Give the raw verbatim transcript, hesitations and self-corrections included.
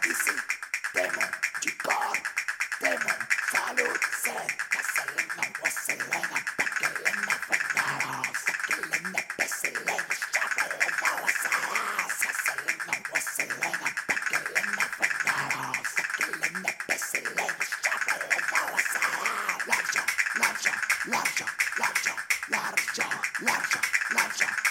Ici, démon du corps, démon, salut, c'est Casalina, Wasselena, Pakalina, Fanara, Sakilina, Pessilina, Shakalina, Wasara, Sasalina, Wasselena, Pakalina, Fanara, Sakilina, Pessilina, Shakalina, Wasara. L'argent, l'argent, l'argent, l'argent, l'argent, l'argent, l'argent.